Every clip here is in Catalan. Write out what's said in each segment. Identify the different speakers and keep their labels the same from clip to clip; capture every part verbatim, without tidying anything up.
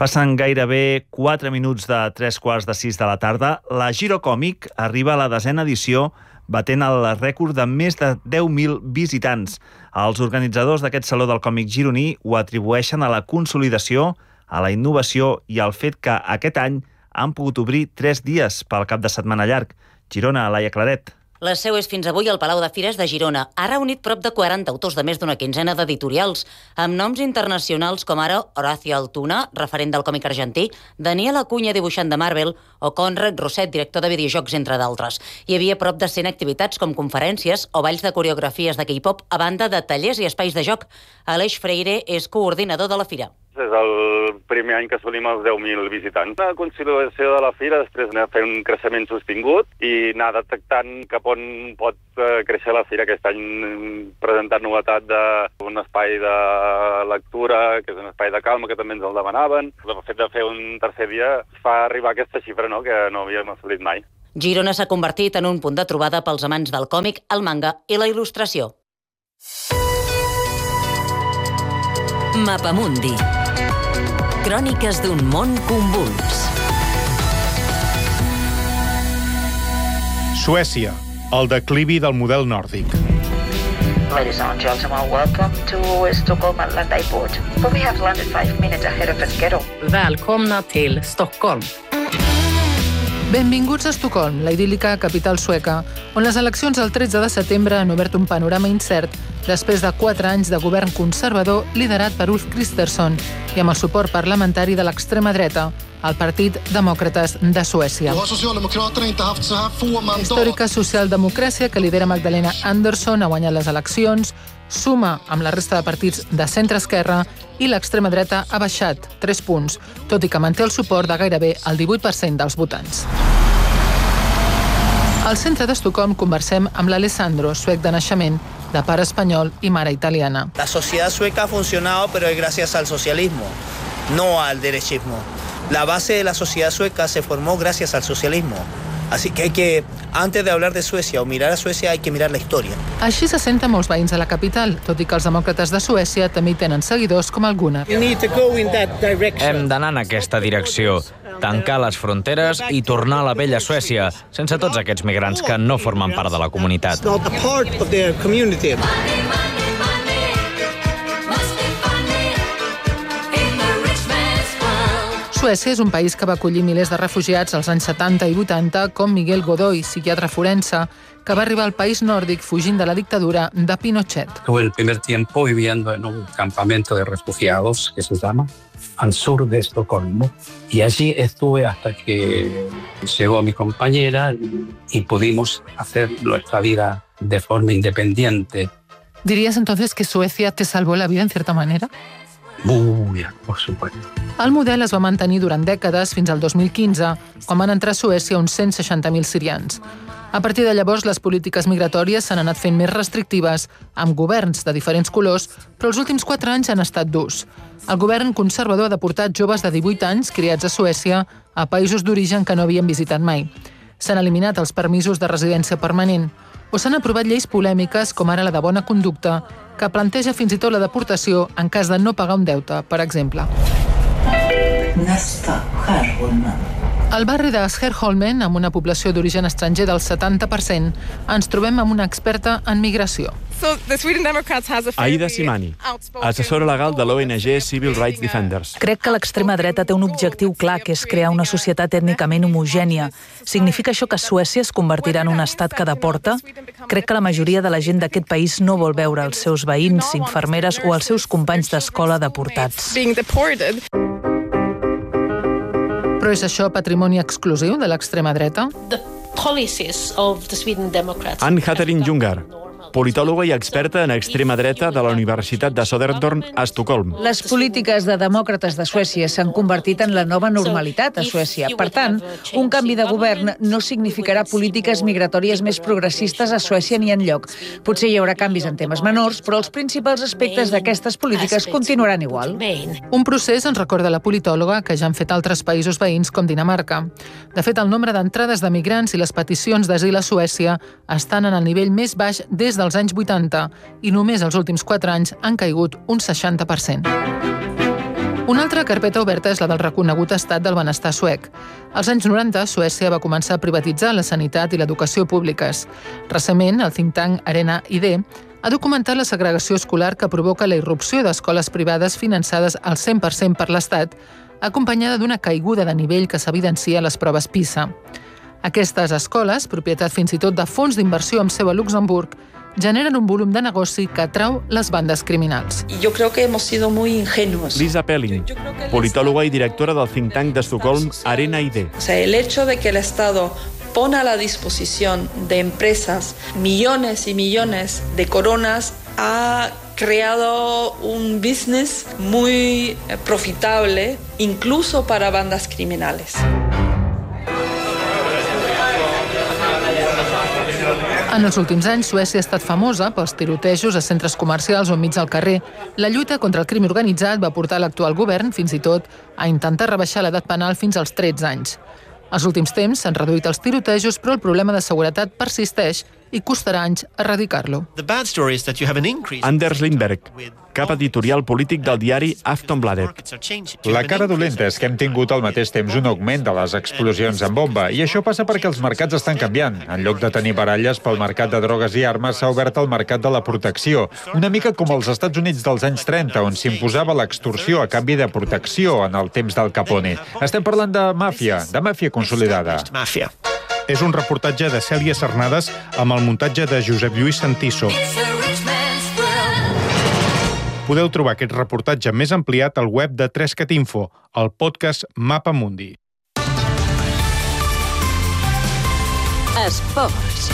Speaker 1: Passen gairebé quatre minuts de tres quarts de sis de la tarda. La Giro Còmic arriba a la desena edició, batent el rècord de més de deu mil visitants. Els organitzadors d'aquest Saló del Còmic gironí ho atribueixen a la consolidació, a la innovació i al fet que aquest any han pogut obrir tres dies pel cap de setmana llarg. Girona, Laia Claret.
Speaker 2: La seu és fins avui al Palau de Fires de Girona. Ha reunit prop de quaranta autors de més d'una quinzena d'editorials, amb noms internacionals com ara Horacio Altuna, referent del còmic argentí, Daniel Acuña, dibuixant de Marvel, o Conrad Roset, director de videojocs, entre d'altres. Hi havia prop de cent activitats com conferències o balls de coreografies de K-pop, a banda de tallers i espais de joc. Aleix Freire és coordinador de la fira.
Speaker 3: És el primer any que assolim els deu mil visitants. La consolidació de la fira, després anar fent un creixement sostingut i anar detectant cap on pot créixer la fira. Aquest any presentant novetat d'un espai de lectura, que és un espai de calma, que també ens el demanaven. El fet de fer un tercer dia fa arribar a aquesta xifra, no?, que no havíem assolit mai.
Speaker 2: Girona s'ha convertit en un punt de trobada pels amants del còmic, el manga i la il·lustració.
Speaker 4: Mapamundi. Cròniques d'un món convuls.
Speaker 5: Suècia, el declivi del model nòrdic.
Speaker 6: Ladies and gentlemen, welcome to Stockholm Atlantic Airport. But we have landed five minutes ahead of schedule.
Speaker 7: Välkomna till Stockholm.
Speaker 8: Benvinguts a Estocolm, la idíl·lica capital sueca, on les eleccions del tretze de setembre han obert un panorama incert després de quatre anys de govern conservador liderat per Ulf Kristersson i amb el suport parlamentari de l'extrema dreta, el Partit Demòcrates de Suècia. La històrica socialdemocràcia que lidera Magdalena Andersson ha guanyat les eleccions, suma amb la resta de partits de centre-esquerra i l'extrema dreta ha baixat tres punts, tot i que manté el suport de gairebé el divuit per cent dels votants. Al centre d'Estocolm conversem amb l'Alessandro, suec de naixement, de pare espanyol i mare italiana.
Speaker 9: La sociedad sueca ha funcionado, pero es gracias al socialismo, no al derechismo. La base de la sociedad sueca se formó gracias al socialismo. Así que hay que, antes de hablar de Suècia o mirar a Suècia, hay que mirar la història.
Speaker 8: Així se senten molts veïns a la capital, tot i que els demòcrates de Suècia també tenen seguidors com el Gunnar.
Speaker 10: Hem d'anar en aquesta direcció, tancar les fronteres i tornar a la vella Suècia, sense tots aquests migrants que no formen part de la comunitat.
Speaker 8: Suècia és un país que va acollir milers de refugiats als anys setanta i vuitanta, com Miguel Godoy, psiquiatre forense, que va arribar al país nòrdic fugint de la dictadura de Pinochet.
Speaker 11: Estuve el primer tiempo viviendo en un campamento de refugiados, que se llama, al sur de Estocolmo, y allí estuve hasta que llegó mi compañera y pudimos hacer nuestra vida de forma independiente.
Speaker 8: ¿Dirías entonces que Suecia te salvó la vida en cierta manera?
Speaker 11: Muy bien, por supuesto.
Speaker 8: El model es va mantenir durant dècades fins al dos mil quinze, quan van entrar a Suècia uns cent seixanta mil sirians. A partir de llavors, les polítiques migratòries s'han anat fent més restrictives, amb governs de diferents colors, però els últims quatre anys han estat durs. El govern conservador ha deportat joves de divuit anys criats a Suècia a països d'origen que no havien visitat mai. S'han eliminat els permisos de residència permanent o s'han aprovat lleis polèmiques com ara la de bona conducta, que planteja fins i tot la deportació en cas de no pagar un deute, per exemple. Al barri de Skärholmen, amb una població d'origen estranger del setanta per cent, ens trobem amb una experta en migració.
Speaker 12: Aida Simani, assessora legal de l'O N G Civil Rights Defenders.
Speaker 13: Crec que l'extrema dreta té un objectiu clar, que és crear una societat ètnicament homogènia. Significa això que Suècia es convertirà en un estat que deporta? Crec que la majoria de la gent d'aquest país no vol veure els seus veïns, infermeres o els seus companys d'escola deportats.
Speaker 8: Però és això patrimoni exclusiu de l'extrema dreta?
Speaker 12: Ann Hatterin Jungar, politòloga i experta en extrema dreta de la Universitat de Södertörn a Estocolm.
Speaker 14: Les polítiques de demòcrates de Suècia s'han convertit en la nova normalitat a Suècia. Per tant, un canvi de govern no significarà polítiques migratòries més progressistes a Suècia ni enlloc. Potser hi haurà canvis en temes menors, però els principals aspectes d'aquestes polítiques continuaran igual.
Speaker 8: Un procés, ens recorda la politòloga, que ja han fet altres països veïns com Dinamarca. De fet, el nombre d'entrades de migrants i les peticions d'asil a Suècia estan en el nivell més baix des dels anys vuitanta i només els últims quatre anys han caigut un seixanta per cent. Una altra carpeta oberta és la del reconegut estat del benestar suec. Als anys noranta, Suècia va començar a privatitzar la sanitat i l'educació públiques. Recentment, el think tank Arena I D ha documentat la segregació escolar que provoca la irrupció d'escoles privades finançades al cent per cent per l'Estat, acompanyada d'una caiguda de nivell que s'evidencia a les proves PISA. Aquestes escoles, propietat fins i tot de fons d'inversió amb seu a Luxemburg, generen un volum de negoci que atrau les bandes criminals.
Speaker 15: Yo creo que hemos sido muy ingenuos.
Speaker 12: Lisa Pelling, politóloga y directora del think tank de Estocolm Arena I D.
Speaker 15: O sea, el hecho de que el Estado pone a la disposición de empresas millones y millones de coronas ha creado un business muy profitable, incluso para bandas criminales.
Speaker 8: En els últims anys, Suècia ha estat famosa pels tirotejos a centres comercials o enmig del carrer. La lluita contra el crim organitzat va portar l'actual govern, fins i tot, a intentar rebaixar l'edat penal fins als tretze anys. Als últims temps s'han reduït els tirotejos, però el problema de seguretat persisteix i costarà anys erradicar-lo.
Speaker 12: Anders Lindberg, cap editorial polític del diari Aftonbladet.
Speaker 16: La cara dolenta és que hem tingut al mateix temps un augment de les explosions en bomba, i això passa perquè els mercats estan canviant. En lloc de tenir baralles pel mercat de drogues i armes, s'ha obert el mercat de la protecció, una mica com als Estats Units dels anys trenta, on s'imposava l'extorsió a canvi de protecció en el temps del Capone. Estem parlant de màfia, de màfia consolidada.
Speaker 5: És un reportatge de Cèlia Cernades amb el muntatge de Josep Lluís Santiso. Podeu trobar aquest reportatge més ampliat al web de tres cat info, al podcast Mapa Mundi.
Speaker 4: Esports.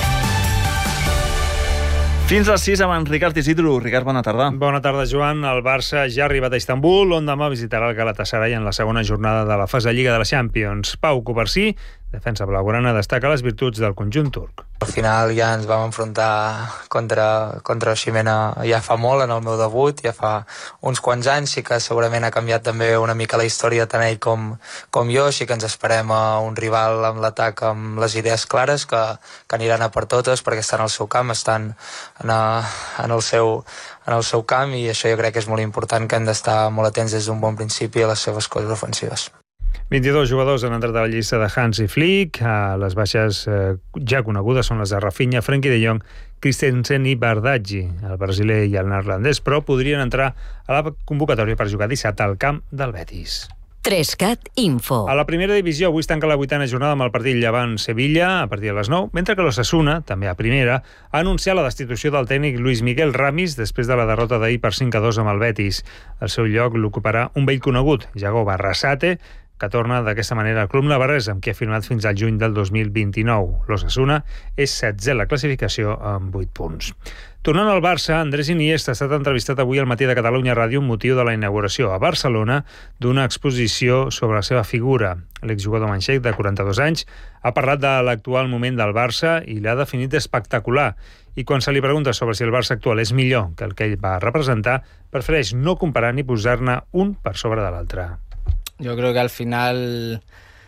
Speaker 1: Fins a les sis amb en Ricard Isidro. Ricard, bona tarda.
Speaker 17: Bona tarda, Joan. El Barça ja ha arribat a Istanbul, on demà visitarà el Galatasaray en la segona jornada de la fase de Lliga de la Champions. Pau Covarsí, defensa blaugrana, destaca les virtuts del conjunt turc.
Speaker 18: Al final ja ens vam enfrontar contra, contra Ximena ja fa molt, en el meu debut, ja fa uns quants anys, sí que segurament ha canviat també una mica la història tant ell com, com jo, sí que ens esperem a un rival amb l'atac amb les idees clares, que, que aniran a per totes perquè estan al seu camp, estan en, a, en, el seu, en el seu camp, i això jo crec que és molt important, que hem d'estar molt atents des d'un bon principi a les seves coses ofensives.
Speaker 17: vint-i-dos jugadors han entrat a la llista de Hansi Flick. Les baixes eh, ja conegudes són les de Rafinha, Frenkie de Jong, Christensen i Bardaggi. El brasiler i el neerlandès, però, podrien entrar a la convocatòria per jugar dissabte al camp del Betis.
Speaker 4: tres cat info.
Speaker 17: A la primera divisió avui es tanca la vuitena jornada amb el partit Llevant-Sevilla a partir de les nou, mentre que l'Osasuna, també a primera, ha anunciat la destitució del tècnic Luis Miguel Ramis després de la derrota d'ahir per cinc a dos amb el Betis. Al seu lloc l'ocuparà un vell conegut, Yago Barrasate, que torna d'aquesta manera al club navarrès, amb qui ha firmat fins al juny del dos mil vint-i-nou. L'Osasuna és setzè a la classificació amb vuit punts. Tornant al Barça, Andrés Iniesta ha estat entrevistat avui al Matí de Catalunya Ràdio amb motiu de la inauguració a Barcelona d'una exposició sobre la seva figura. L'exjugador manxec de quaranta-dos anys ha parlat de l'actual moment del Barça i l'ha definit espectacular. I quan se li pregunta sobre si el Barça actual és millor que el que ell va representar, prefereix no comparar ni posar-ne un per sobre de l'altre.
Speaker 19: Yo creo que al final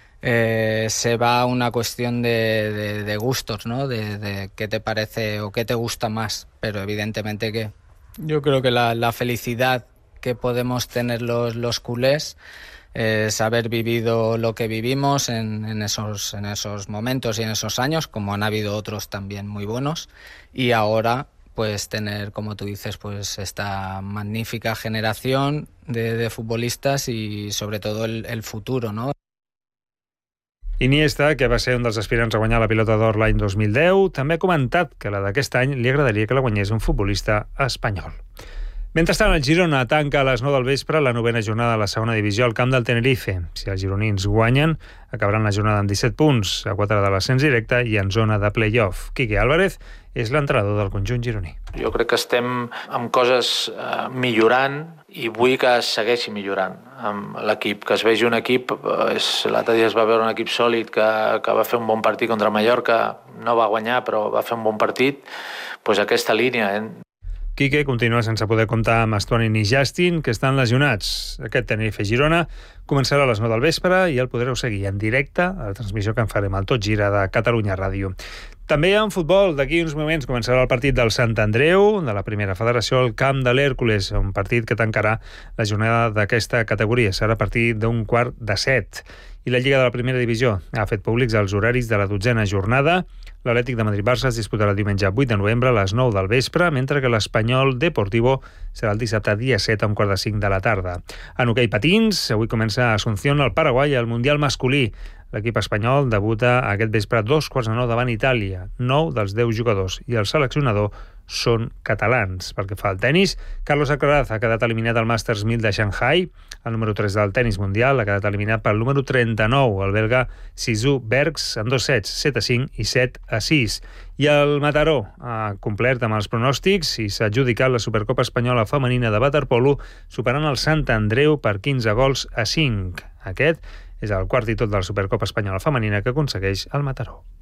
Speaker 19: eh, se va a una cuestión de, de, de gustos, ¿no? De, de qué te parece o qué te gusta más. Pero evidentemente que yo creo que la, la felicidad que podemos tener los, los culés es haber vivido lo que vivimos en, en, esos, en esos momentos y en esos años, como han habido otros también muy buenos, y ahora pues tener, como tú dices, pues esta magnífica generación de, de futbolistas y sobre todo el, el futuro, ¿no?
Speaker 17: Iniesta, que va ser un dels aspirants a guanyar la Pilota d'Or l'any dos mil deu, també ha comentat que la d'aquest any li agradaria que la guanyés un futbolista espanyol. Mentrestant, el Girona tanca a les nou del vespre la novena jornada de la segona divisió al camp del Tenerife. Si els gironins guanyen, acabaran la jornada amb disset punts, a quatre de l'ascens directe i en zona de play-off. Quique Álvarez és l'entrenador del conjunt gironí.
Speaker 20: Jo crec que estem amb coses eh, millorant i vull que es segueixi millorant amb l'equip, que es vegi un equip, és, l'altre dia es va veure un equip sòlid que, que va fer un bon partit contra Mallorca, no va guanyar però va fer un bon partit, doncs aquesta línia. Eh?
Speaker 17: Quique continua sense poder comptar amb Estuani ni Justin, que estan lesionats. Aquest Tenerife-Girona començarà a les nou del vespre i el podreu seguir en directe a la transmissió que en farem al Tot Gira de Catalunya Ràdio. També en futbol, d'aquí uns moments començarà el partit del Sant Andreu, de la primera federació, al camp de l'Hèrcules, un partit que tancarà la jornada d'aquesta categoria. Serà a partir d'un quart de set. I la Lliga de la Primera Divisió ha fet públics els horaris de la dotzena jornada. L'Atlètic de Madrid-Barça es disputarà el diumenge vuit de novembre a les nou del vespre, mentre que l'Espanyol Deportivo serà el dissabte dia set a un quart de cinc de la tarda. En hoquei patins, avui comença a Asunción, al Paraguai, el Mundial masculí. L'equip espanyol debuta aquest vespre a dos quarts de nou davant Itàlia. Nou dels deu jugadors i el seleccionador són catalans. Pel que fa al tennis, Carlos Alcaraz ha quedat eliminat al Masters mil de Shanghai. El número tres del tennis mundial ha quedat eliminat pel número trenta-nou, el belga Sisu Bergs, en dos sets, set a cinc i set a sis. I el Mataró ha complert amb els pronòstics i s'ha adjudicat la Supercopa Espanyola Femenina de waterpolo, superant el Sant Andreu per quinze gols a cinc. Aquest és el quart títol de la Supercopa Espanyola Femenina que aconsegueix el Mataró.